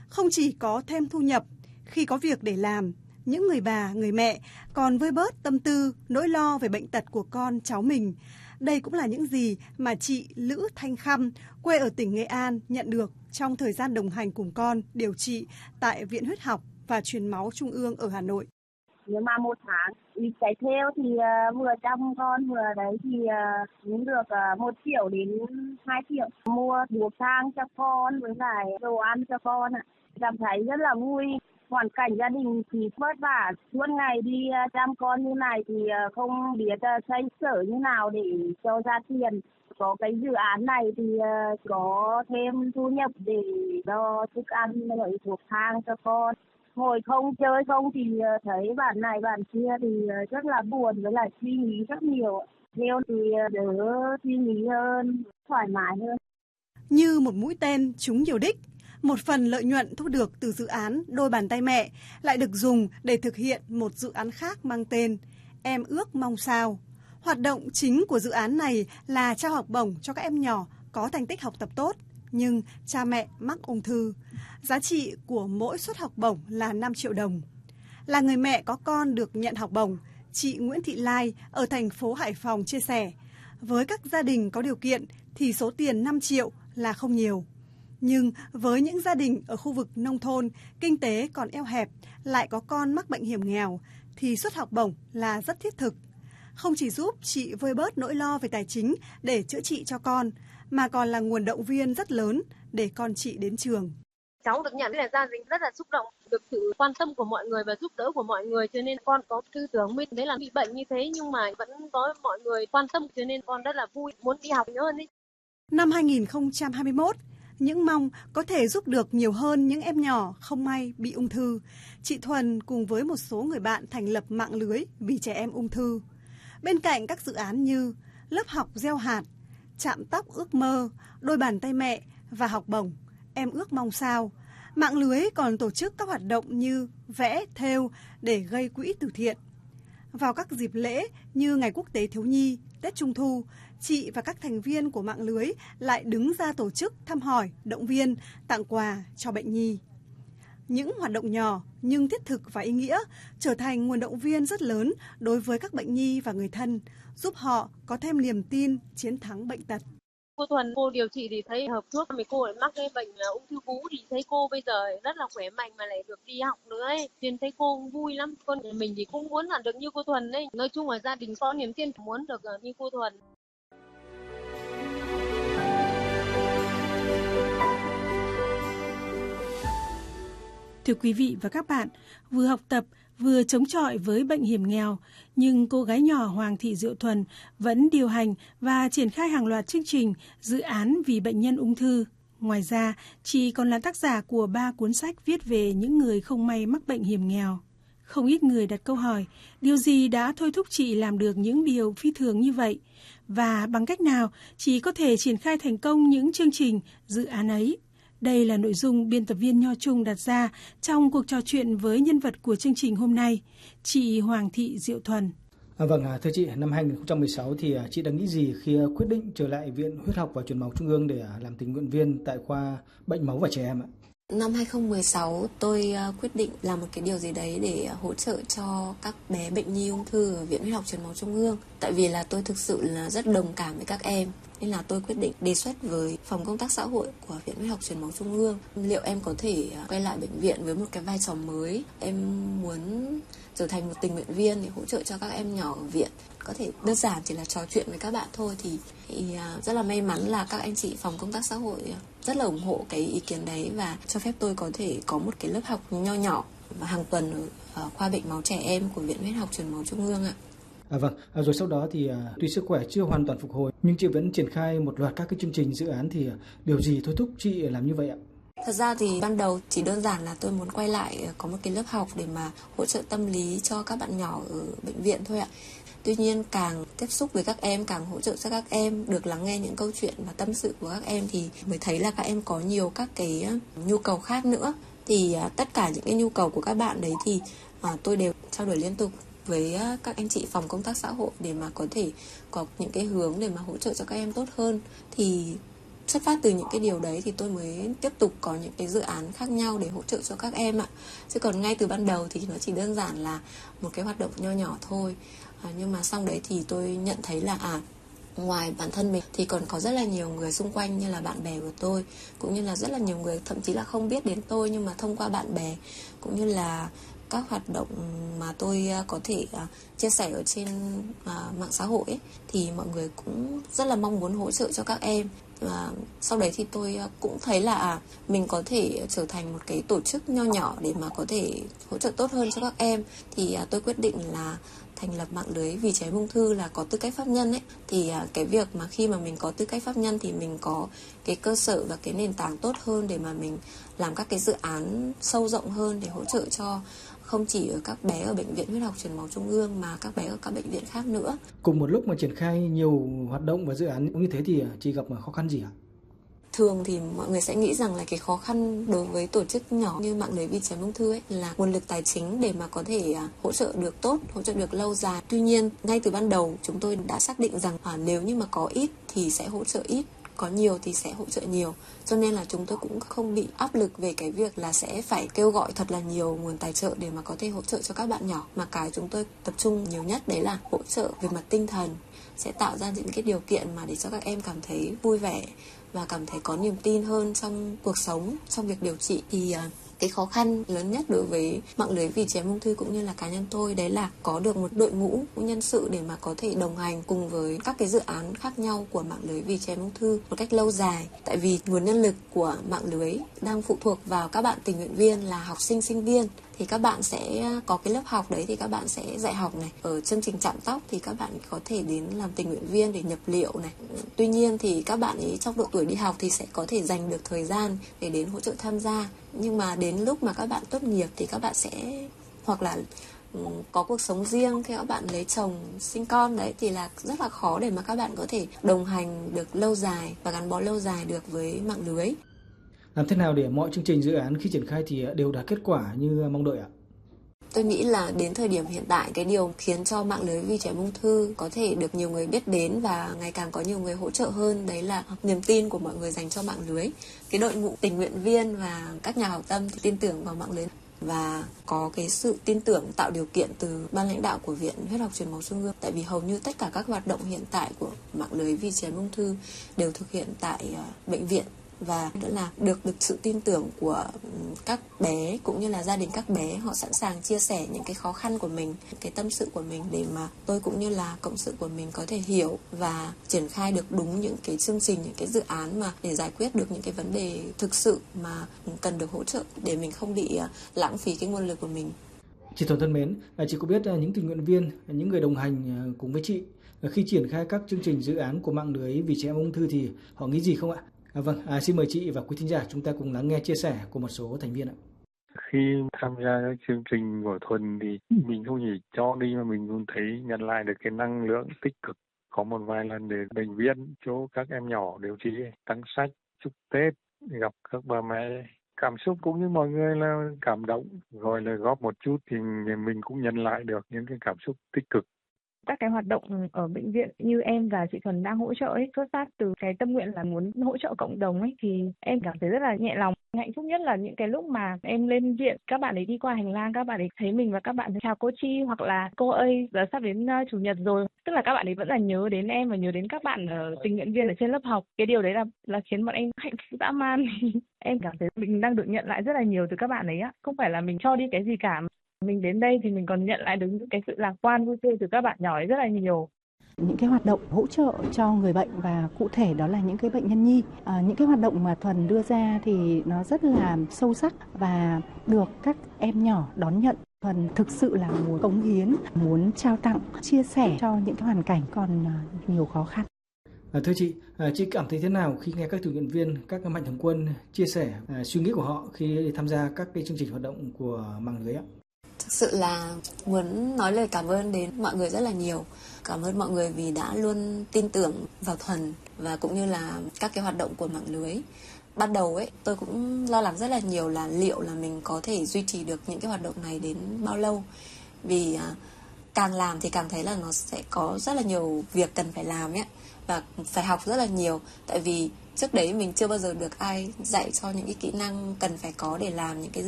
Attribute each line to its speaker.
Speaker 1: Không chỉ có thêm thu nhập, khi có việc để làm, những người bà, người mẹ còn vơi bớt tâm tư, nỗi lo về bệnh tật của con cháu mình. Đây cũng là những gì mà chị Lữ Thanh Khăm, quê ở tỉnh Nghệ An nhận được trong thời gian đồng hành cùng con điều trị tại Viện Huyết học và Truyền máu Trung ương ở Hà Nội.
Speaker 2: Nhưng mà một tháng đi chạy theo thì vừa chăm con vừa đấy thì cũng được 1 triệu đến 2 triệu. Mua thuốc thang cho con với lại đồ ăn cho con ạ. Cảm thấy rất là vui. Hoàn cảnh gia đình thì vất vả, suốt ngày đi chăm con như này thì không biết xoay sở như nào để cho ra tiền. Có cái dự án này thì có thêm thu nhập để cho thức ăn với thuốc thang cho con. Ngồi không chơi không thì thấy bạn này bạn kia thì rất là buồn với lại suy nghĩ rất nhiều. Theo thì đỡ suy nghĩ hơn, thoải mái hơn.
Speaker 1: Như một mũi tên trúng nhiều đích, một phần lợi nhuận thu được từ dự án Đôi bàn tay mẹ lại được dùng để thực hiện một dự án khác mang tên Em ước mong sao. Hoạt động chính của dự án này là trao học bổng cho các em nhỏ có thành tích học tập tốt, nhưng cha mẹ mắc ung thư. Giá trị của mỗi suất học bổng là 5 triệu đồng. Là người mẹ có con được nhận học bổng, chị Nguyễn Thị Lai ở thành phố Hải Phòng chia sẻ, với các gia đình có điều kiện thì số tiền 5 triệu là không nhiều. Nhưng với những gia đình ở khu vực nông thôn, kinh tế còn eo hẹp, lại có con mắc bệnh hiểm nghèo, thì suất học bổng là rất thiết thực. Không chỉ giúp chị vơi bớt nỗi lo về tài chính để chữa trị cho con, mà còn là nguồn động viên rất lớn để con chị đến trường.
Speaker 3: Cháu được nhận là gia đình rất là xúc động, được sự quan tâm của mọi người và giúp đỡ của mọi người, cho nên con có tư tưởng mình đấy là bị bệnh như thế nhưng mà vẫn có mọi người quan tâm, cho nên con rất là vui, muốn đi học nhiều hơn ấy.
Speaker 1: Năm 2021, những mong có thể giúp được nhiều hơn những em nhỏ không may bị ung thư, chị Thuần cùng với một số người bạn thành lập mạng lưới vì trẻ em ung thư. Bên cạnh các dự án như lớp học gieo hạt, chạm tóc ước mơ, đôi bàn tay mẹ và học bổng Em ước mong sao, mạng lưới còn tổ chức các hoạt động như vẽ, thêu để gây quỹ từ thiện. Vào các dịp lễ như Ngày Quốc tế Thiếu nhi, Tết Trung thu, chị và các thành viên của mạng lưới lại đứng ra tổ chức thăm hỏi, động viên, tặng quà cho bệnh nhi. Những hoạt động nhỏ nhưng thiết thực và ý nghĩa trở thành nguồn động viên rất lớn đối với các bệnh nhi và người thân, giúp họ có thêm niềm tin chiến thắng bệnh tật.
Speaker 3: Cô Thuần, cô điều trị thì thấy hợp thuốc, mấy cô lại mắc cái bệnh ung thư vú thì thấy cô bây giờ rất là khỏe mạnh mà lại được đi học nữa ấy. Nên thấy cô vui lắm. Con mình thì cũng muốn là được như cô Thuần ấy. Nói chung là gia đình có niềm tin muốn được như cô Thuần.
Speaker 4: Thưa quý vị và các bạn, vừa học tập, vừa chống chọi với bệnh hiểm nghèo, nhưng cô gái nhỏ Hoàng Thị Diệu Thuần vẫn điều hành và triển khai hàng loạt chương trình, dự án vì bệnh nhân ung thư. Ngoài ra, chị còn là tác giả của 3 cuốn sách viết về những người không may mắc bệnh hiểm nghèo. Không ít người đặt câu hỏi, điều gì đã thôi thúc chị làm được những điều phi thường như vậy? Và bằng cách nào chị có thể triển khai thành công những chương trình, dự án ấy? Đây là nội dung biên tập viên Nho Trung đặt ra trong cuộc trò chuyện với nhân vật của chương trình hôm nay, chị Hoàng Thị Diệu Thuần.
Speaker 5: Vâng, thưa chị, năm 2016 thì chị đã nghĩ gì khi quyết định trở lại Viện Huyết học và Truyền máu Trung ương để làm tình nguyện viên tại khoa bệnh máu và trẻ em ạ?
Speaker 6: Năm 2016 tôi quyết định làm một cái điều gì đấy để hỗ trợ cho các bé bệnh nhi ung thư ở Viện Huyết học Truyền máu Trung ương. Tại vì là tôi thực sự là rất đồng cảm với các em. Nên là tôi quyết định đề xuất với phòng công tác xã hội của Viện Huyết học Truyền máu Trung ương liệu em có thể quay lại bệnh viện với một cái vai trò mới. Em muốn trở thành một tình nguyện viên để hỗ trợ cho các em nhỏ ở viện. Có thể đơn giản chỉ là trò chuyện với các bạn thôi thì rất là may mắn là các anh chị phòng công tác xã hội rất là ủng hộ cái ý kiến đấy và cho phép tôi có thể có một cái lớp học nho nhỏ hàng tuần ở khoa bệnh máu trẻ em của Viện Huyết học Truyền máu Trung ương ạ.
Speaker 5: Vâng, rồi sau đó thì tuy sức khỏe chưa hoàn toàn phục hồi nhưng chị vẫn triển khai một loạt các cái chương trình dự án, thì điều gì thôi thúc chị làm như vậy ạ?
Speaker 6: Thật ra thì ban đầu chỉ đơn giản là tôi muốn quay lại có một cái lớp học để mà hỗ trợ tâm lý cho các bạn nhỏ ở bệnh viện thôi ạ. Tuy nhiên càng tiếp xúc với các em, càng hỗ trợ cho các em, được lắng nghe những câu chuyện và tâm sự của các em thì mới thấy là các em có nhiều các cái nhu cầu khác nữa. Thì tất cả những cái nhu cầu của các bạn đấy thì tôi đều trao đổi liên tục với các anh chị phòng công tác xã hội để mà có thể có những cái hướng để mà hỗ trợ cho các em tốt hơn. Thì xuất phát từ những cái điều đấy thì tôi mới tiếp tục có những cái dự án khác nhau để hỗ trợ cho các em ạ. Chứ còn ngay từ ban đầu thì nó chỉ đơn giản là một cái hoạt động nho nhỏ thôi. Nhưng mà sau đấy thì tôi nhận thấy là ngoài bản thân mình thì còn có rất là nhiều người xung quanh như là bạn bè của tôi, cũng như là rất là nhiều người thậm chí là không biết đến tôi, nhưng mà thông qua bạn bè cũng như là các hoạt động mà tôi có thể chia sẻ ở trên mạng xã hội ấy, thì mọi người cũng rất là mong muốn hỗ trợ cho các em. Và sau đấy thì tôi cũng thấy là mình có thể trở thành một cái tổ chức nho nhỏ để mà có thể hỗ trợ tốt hơn cho các em. Thì tôi quyết định là thành lập mạng lưới Vì Trẻ Em Ung Thư là có tư cách pháp nhân ấy. Thì cái việc mà khi mà mình có tư cách pháp nhân thì mình có cái cơ sở và cái nền tảng tốt hơn để mà mình làm các cái dự án sâu rộng hơn để hỗ trợ cho không chỉ ở các bé ở Bệnh viện Huyết học Truyền máu Trung ương mà các bé ở các bệnh viện khác nữa.
Speaker 5: Cùng một lúc mà triển khai nhiều hoạt động và dự án như thế thì chị gặp khó khăn gì ạ?
Speaker 6: Thường thì mọi người sẽ nghĩ rằng là cái khó khăn đối với tổ chức nhỏ như mạng lưới Vì Trẻ Em Ung Thư ấy là nguồn lực tài chính để mà có thể hỗ trợ được tốt, hỗ trợ được lâu dài. Tuy nhiên, ngay từ ban đầu chúng tôi đã xác định rằng nếu như mà có ít thì sẽ hỗ trợ ít, có nhiều thì sẽ hỗ trợ nhiều. Cho nên là chúng tôi cũng không bị áp lực về cái việc là sẽ phải kêu gọi thật là nhiều nguồn tài trợ để mà có thể hỗ trợ cho các bạn nhỏ. Mà cái chúng tôi tập trung nhiều nhất đấy là hỗ trợ về mặt tinh thần, sẽ tạo ra những cái điều kiện mà để cho các em cảm thấy vui vẻ và cảm thấy có niềm tin hơn trong cuộc sống, trong việc điều trị. Thì cái khó khăn lớn nhất đối với mạng lưới Vì Trẻ Em Ung Thư cũng như là cá nhân tôi đấy là có được một đội ngũ nhân sự để mà có thể đồng hành cùng với các cái dự án khác nhau của mạng lưới Vì Trẻ Em Ung Thư một cách lâu dài. Tại vì nguồn nhân lực của mạng lưới đang phụ thuộc vào các bạn tình nguyện viên là học sinh, sinh viên. Thì các bạn sẽ có cái lớp học đấy thì các bạn sẽ dạy học này. Ở chương trình chạm tóc thì các bạn có thể đến làm tình nguyện viên để nhập liệu này. Tuy nhiên thì các bạn ấy trong độ tuổi đi học thì sẽ có thể dành được thời gian để đến hỗ trợ tham gia. Nhưng mà đến lúc mà các bạn tốt nghiệp thì các bạn sẽ hoặc là có cuộc sống riêng, khi các bạn lấy chồng, sinh con đấy thì là rất là khó để mà các bạn có thể đồng hành được lâu dài và gắn bó lâu dài được với mạng lưới.
Speaker 5: Làm thế nào để mọi chương trình dự án khi triển khai thì đều đạt kết quả như mong đợi ạ?
Speaker 6: Tôi nghĩ là đến thời điểm hiện tại, cái điều khiến cho mạng lưới Vì Trẻ Em Ung Thư có thể được nhiều người biết đến và ngày càng có nhiều người hỗ trợ hơn, đấy là niềm tin của mọi người dành cho mạng lưới. Cái đội ngũ tình nguyện viên và các nhà hảo tâm thì tin tưởng vào mạng lưới và có cái sự tin tưởng tạo điều kiện từ ban lãnh đạo của Viện Huyết học Truyền máu Trung ương. Tại vì hầu như tất cả các hoạt động hiện tại của mạng lưới Vì Trẻ Em Ung Thư đều thực hiện tại bệnh viện. Và nữa là được sự tin tưởng của các bé cũng như là gia đình các bé, họ sẵn sàng chia sẻ những cái khó khăn của mình, cái tâm sự của mình để mà tôi cũng như là cộng sự của mình có thể hiểu và triển khai được đúng những cái chương trình, những cái dự án mà để giải quyết được những cái vấn đề thực sự mà cần được hỗ trợ để mình không bị lãng phí cái nguồn lực của mình.
Speaker 5: Chị Thuần thân mến, chị có biết những tình nguyện viên, những người đồng hành cùng với chị khi triển khai các chương trình dự án của mạng lưới Vì Trẻ Em Ung Thư thì họ nghĩ gì không ạ? Vâng, xin mời chị và quý thính giả chúng ta cùng lắng nghe chia sẻ của một số thành viên ạ.
Speaker 7: Khi tham gia các chương trình của Thuần thì mình không chỉ cho đi mà mình cũng thấy nhận lại được cái năng lượng tích cực. Có một vài lần đến bệnh viện chỗ các em nhỏ điều trị, tặng sách, chúc Tết, gặp các bà mẹ. Cảm xúc cũng như mọi người là cảm động, gọi là góp một chút thì mình cũng nhận lại được những cái cảm xúc tích cực.
Speaker 8: Các cái hoạt động ở bệnh viện như em và chị Thuần đang hỗ trợ ấy, xuất phát từ cái tâm nguyện là muốn hỗ trợ cộng đồng ấy, thì em cảm thấy rất là nhẹ lòng. Hạnh phúc nhất là những cái lúc mà em lên viện, các bạn ấy đi qua hành lang, các bạn ấy thấy mình và các bạn chào cô Chi hoặc là cô ơi, giờ sắp đến Chủ nhật rồi. Tức là các bạn ấy vẫn là nhớ đến em và nhớ đến các bạn ở tình nguyện viên ở trên lớp học. Cái điều đấy là khiến bọn em hạnh phúc dã man. Em cảm thấy mình đang được nhận lại rất là nhiều từ các bạn ấy á. Không phải là mình cho đi cái gì cả. Mình đến đây thì mình còn nhận lại được những cái sự lạc quan vui tươi từ các bạn nhỏ ấy rất là nhiều.
Speaker 9: Những cái hoạt động hỗ trợ cho người bệnh và cụ thể đó là những cái bệnh nhân nhi. Những cái hoạt động mà Thuần đưa ra thì nó rất là sâu sắc và được các em nhỏ đón nhận. Thuần thực sự là muốn cống hiến, muốn trao tặng, chia sẻ cho những cái hoàn cảnh còn nhiều khó khăn.
Speaker 5: Thưa chị cảm thấy thế nào khi nghe các tình nguyện viên, các mạnh thường quân chia sẻ suy nghĩ của họ khi tham gia các cái chương trình hoạt động của mạng lưới ạ?
Speaker 6: Thực sự là muốn nói lời cảm ơn đến mọi người rất là nhiều. Cảm ơn mọi người vì đã luôn tin tưởng vào Thuần và cũng như là các cái hoạt động của mạng lưới. Ban đầu ấy, tôi cũng lo lắng rất là nhiều là liệu là mình có thể duy trì được những cái hoạt động này đến bao lâu. Vì càng làm thì càng thấy là nó sẽ có rất là nhiều việc cần phải làm ấy. Và phải học rất là nhiều. Tại vì Trước đấy mình chưa bao giờ được ai dạy cho những cái kỹ năng cần phải có để làm những cái dự